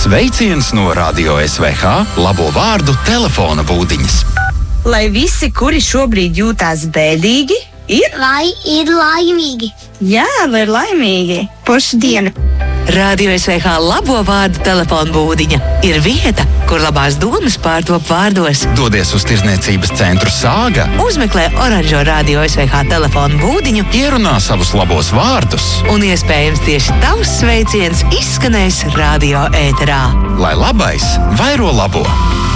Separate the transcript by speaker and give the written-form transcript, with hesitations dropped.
Speaker 1: Sveiciens no Radio SVH labo vārdu telefona būdiņas.
Speaker 2: Lai visi, kuri šobrīd jūtās bēdīgi,
Speaker 3: Lai ir laimīgi.
Speaker 2: Jā, lai ir laimīgi.
Speaker 3: Pušu dienu.
Speaker 4: Radio SVH labo vārdu telefona būdiņa ir vieta, kur labās domas pārtop vārdos.
Speaker 1: Dodies uz Tirdzniecības centru Sāga,
Speaker 4: Uzmeklē oranžo Radio SVH telefona būdiņu
Speaker 1: ierunā savus labos vārdus,
Speaker 4: un iespējams tieši tavs sveiciens izskanēs radio ēterā.
Speaker 1: lai labais vairo labo.